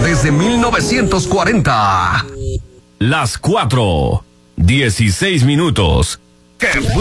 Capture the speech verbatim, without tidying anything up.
desde mil novecientos cuarenta. Las cuatro, dieciséis minutos. ¡Qué